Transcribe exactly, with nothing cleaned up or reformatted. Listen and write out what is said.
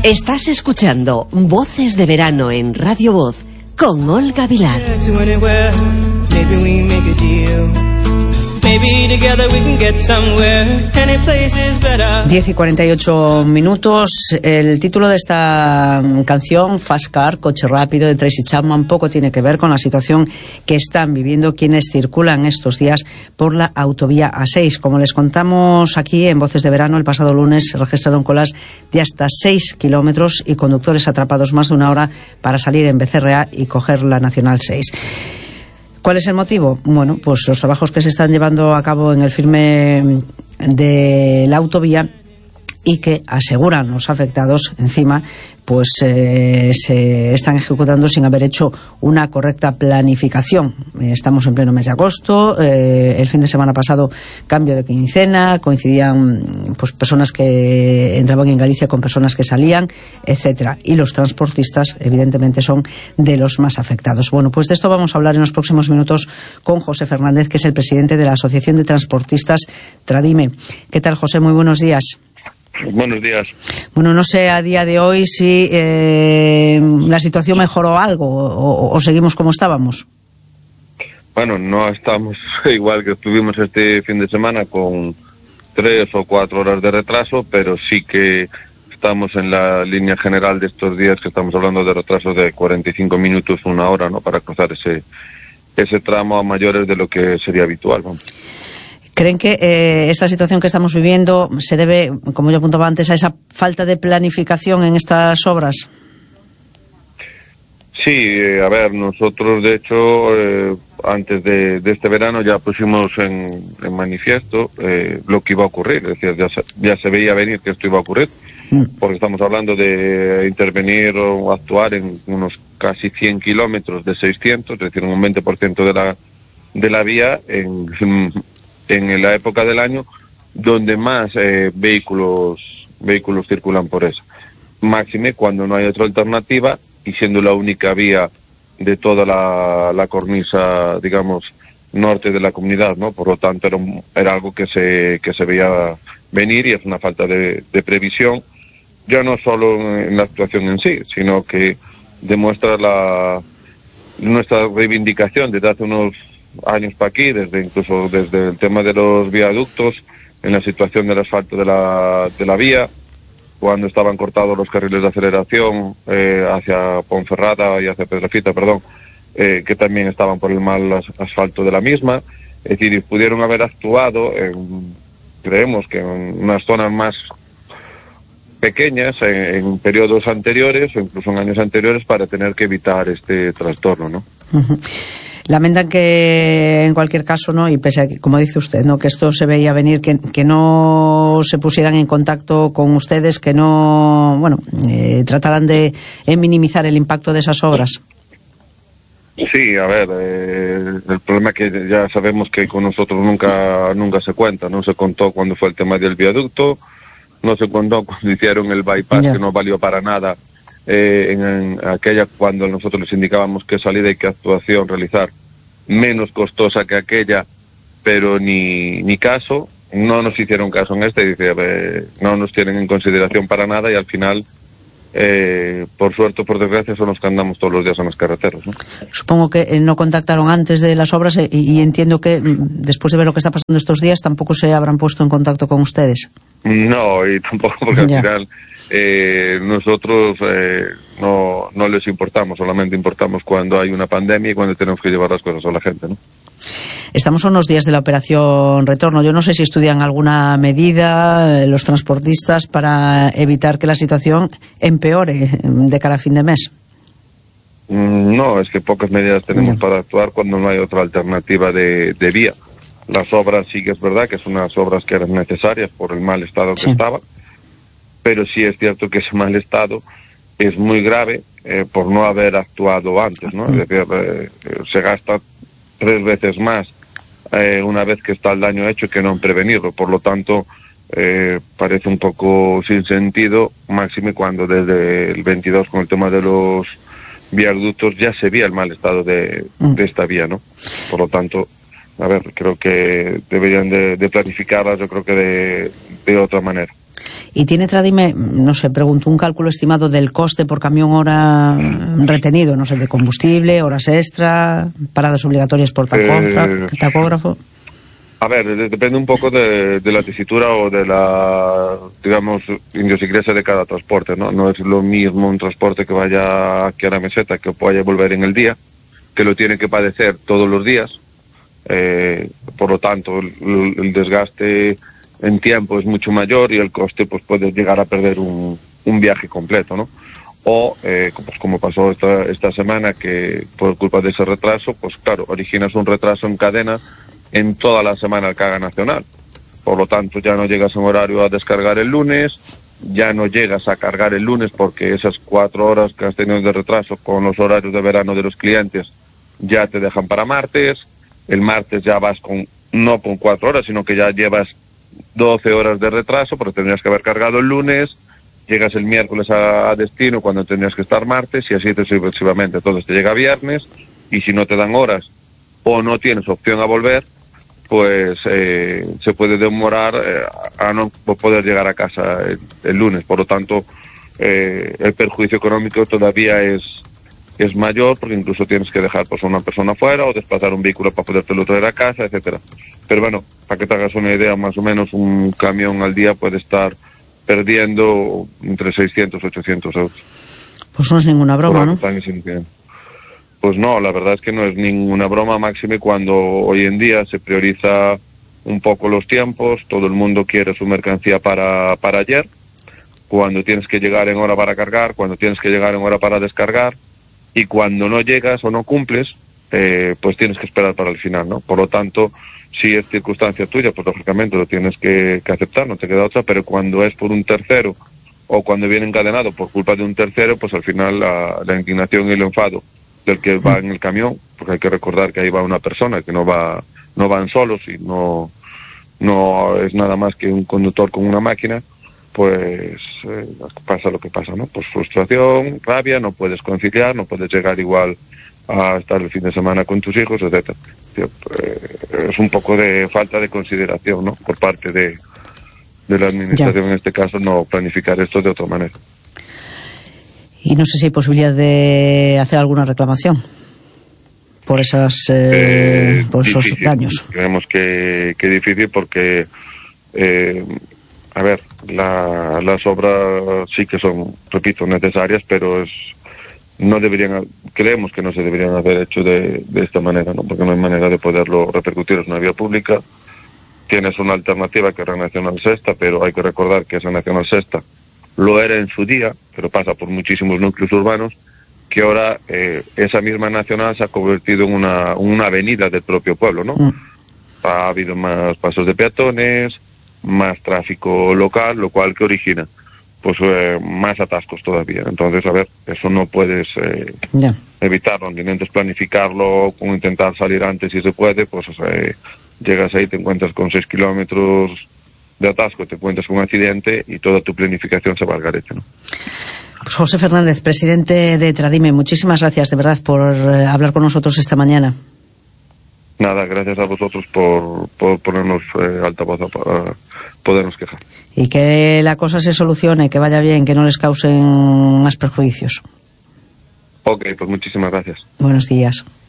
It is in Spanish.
Estás escuchando Voces de Verano en Radio Voz con Olga Vilar. diez y cuarenta y ocho minutos. El título de esta canción, Fast Car, Coche Rápido, de Tracy Chapman, poco tiene que ver con la situación que están viviendo quienes circulan estos días por la autovía A seis. Como les contamos aquí en Voces de Verano, el pasado lunes se registraron colas de hasta seis kilómetros y conductores atrapados más de una hora para salir en Becerra y coger la Nacional seis. ¿Cuál es el motivo? Bueno, pues los trabajos que se están llevando a cabo en el firme de la autovía y que aseguran los afectados, encima, pues eh, se están ejecutando sin haber hecho una correcta planificación. Eh, estamos en pleno mes de agosto, eh, el fin de semana pasado cambio de quincena, coincidían pues personas que entraban en Galicia con personas que salían, etcétera. Y los transportistas, evidentemente, son de los más afectados. Bueno, pues de esto vamos a hablar en los próximos minutos con José Fernández, que es el presidente de la Asociación de Transportistas Tradime. ¿Qué tal, José? Muy buenos días. Buenos días. Bueno, no sé a día de hoy si eh, la situación mejoró algo o, o seguimos como estábamos. Bueno, no estamos igual que estuvimos este fin de semana con tres o cuatro horas de retraso, pero sí que estamos en la línea general de estos días, que estamos hablando de retrasos de cuarenta y cinco minutos, una hora, ¿no?, para cruzar ese ese tramo a mayores de lo que sería habitual, vamos. ¿Creen que eh, esta situación que estamos viviendo se debe, como yo apuntaba antes, a esa falta de planificación en estas obras? Sí, eh, a ver, nosotros de hecho, eh, antes de, de este verano ya pusimos en, en manifiesto eh, lo que iba a ocurrir, es decir, ya se, ya se veía venir que esto iba a ocurrir, mm. porque estamos hablando de intervenir o actuar en unos casi cien kilómetros de seiscientos, es decir, un veinte por ciento de la, de la vía en... en la época del año donde más eh, vehículos vehículos circulan por esa. Máxime cuando no hay otra alternativa y siendo la única vía de toda la, la cornisa, digamos, norte de la comunidad, ¿no? Por lo tanto era, un, era algo que se que se veía venir y es una falta de, de previsión, ya no solo en la actuación en sí, sino que demuestra la nuestra reivindicación desde hace unos años para aquí, desde incluso desde el tema de los viaductos, en la situación del asfalto de la de la vía, cuando estaban cortados los carriles de aceleración eh, hacia Ponferrada y hacia Pedrafita, perdón, eh, que también estaban por el mal as asfalto de la misma. Es decir, pudieron haber actuado, en, creemos que en unas zonas más pequeñas, en, en periodos anteriores o incluso en años anteriores, para tener que evitar este trastorno, ¿no? Uh-huh. Lamentan que en cualquier caso, ¿no?, y pese a que, como dice usted, ¿no?, que esto se veía venir, que, que no se pusieran en contacto con ustedes, que no, bueno, eh, trataran de eh, minimizar el impacto de esas obras. Sí, a ver, eh, el problema es que ya sabemos que con nosotros nunca nunca se cuenta, no se contó cuando fue el tema del viaducto, no se contó cuando hicieron el bypass, yeah. que no valió para nada. Eh, en, en aquella cuando nosotros les indicábamos qué salida y qué actuación realizar, menos costosa que aquella, pero ni ni caso, no nos hicieron caso en este, dice, eh, no nos tienen en consideración para nada y al final, eh, por suerte o por desgracia, son los que andamos todos los días en las carreteras, ¿no? Supongo que eh, no contactaron antes de las obras eh, y, y entiendo que después de ver lo que está pasando estos días tampoco se habrán puesto en contacto con ustedes. No, y tampoco porque al final eh, nosotros eh, no, no les importamos, solamente importamos cuando hay una pandemia y cuando tenemos que llevar las cosas a la gente, ¿no? Estamos a unos días de la operación Retorno. Yo no sé si estudian alguna medida eh, los transportistas para evitar que la situación empeore de cara a fin de mes. Mm, no, es que pocas medidas tenemos no. para actuar cuando no hay otra alternativa de, de vía. Las obras sí que es verdad que son unas obras que eran necesarias por el mal estado que sí. estaba, pero sí es cierto que ese mal estado es muy grave eh, por no haber actuado antes, ¿no? Mm. Es decir, eh, se gasta tres veces más eh, una vez que está el daño hecho que no en prevenirlo. Por lo tanto, eh, parece un poco sin sentido, máxime cuando desde el veintidós con el tema de los viaductos ya se veía el mal estado de, mm. de esta vía, ¿no? Por lo tanto, a ver, creo que deberían de, de planificarlas, yo creo que de, de otra manera. Y tiene, Tradime, no sé, pregunto, un cálculo estimado del coste por camión hora retenido, no sé, de combustible, horas extra, paradas obligatorias por tacógrafo. Eh, tacógrafo. A ver, depende un poco de, de la tesitura o de la, digamos, idiosincrasia de cada transporte, ¿no? No es lo mismo un transporte que vaya aquí a la meseta, que vaya volver en el día, que lo tiene que padecer todos los días. Eh, por lo tanto, el, el desgaste en tiempo es mucho mayor y el coste pues puede llegar a perder un, un viaje completo, ¿no? O, eh, pues como pasó esta, esta semana, que por culpa de ese retraso, pues claro, originas un retraso en cadena en toda la semana al carga nacional. Por lo tanto, ya no llegas en horario a descargar el lunes, ya no llegas a cargar el lunes porque esas cuatro horas que has tenido de retraso con los horarios de verano de los clientes ya te dejan para martes. El martes ya vas con, no con cuatro horas, sino que ya llevas doce horas de retraso, porque tendrías que haber cargado el lunes, llegas el miércoles a, a destino cuando tendrías que estar martes, y así sucesivamente. Entonces te llega viernes, y si no te dan horas o no tienes opción a volver, pues eh, se puede demorar eh, a no poder llegar a casa el, el lunes. Por lo tanto, eh, el perjuicio económico todavía es es mayor, porque incluso tienes que dejar pues a una persona fuera o desplazar un vehículo para podértelo traer a casa, etcétera. Pero bueno, para que te hagas una idea, más o menos un camión al día puede estar perdiendo entre seiscientos y ochocientos euros. Pues no es ninguna broma, ¿no? Pues no, la verdad es que no es ninguna broma, máxime cuando hoy en día se prioriza un poco los tiempos, todo el mundo quiere su mercancía para, para ayer, cuando tienes que llegar en hora para cargar, cuando tienes que llegar en hora para descargar, y cuando no llegas o no cumples, eh, pues tienes que esperar para el final, ¿no? Por lo tanto, si es circunstancia tuya, pues lógicamente lo tienes que, que aceptar, no te queda otra, pero cuando es por un tercero o cuando viene encadenado por culpa de un tercero, pues al final la, la indignación y el enfado del que va en el camión, porque hay que recordar que ahí va una persona, que no va, no van solos y no, no es nada más que un conductor con una máquina, pues eh, pasa lo que pasa, ¿no? Pues frustración, rabia, no puedes conciliar, no puedes llegar igual a estar el fin de semana con tus hijos, etcétera. Tío, eh, es un poco de falta de consideración, ¿no? Por parte de, de la administración, ya. En este caso, no planificar esto de otra manera. Y no sé si hay posibilidad de hacer alguna reclamación por esas eh, eh, por esos difícil. daños. Creemos que, que difícil porque eh, a ver, la, las obras sí que son, repito, necesarias, pero es no deberían, creemos que no se deberían haber hecho de, de esta manera, ¿no? Porque no hay manera de poderlo repercutir, es una vía pública, tienes una alternativa que es la Nacional Sexta, pero hay que recordar que esa Nacional Sexta lo era en su día, pero pasa por muchísimos núcleos urbanos, que ahora eh, esa misma Nacional se ha convertido en una, una avenida del propio pueblo, ¿no? Mm. Ha habido más pasos de peatones, más tráfico local, lo cual que origina pues eh, más atascos todavía. Entonces, a ver, eso no puedes eh, yeah. evitarlo, aunque intentes planificarlo, como intentar salir antes si se puede, pues eh, llegas ahí, te encuentras con seis kilómetros de atasco, te encuentras con un accidente y toda tu planificación se va al garete, ¿no? Pues José Fernández, presidente de Tradime, muchísimas gracias de verdad por eh, hablar con nosotros esta mañana. Nada, gracias a vosotros por, por ponernos eh, altavoz para podernos quejar. Y que la cosa se solucione, que vaya bien, que no les causen más perjuicios. Ok, pues muchísimas gracias. Buenos días.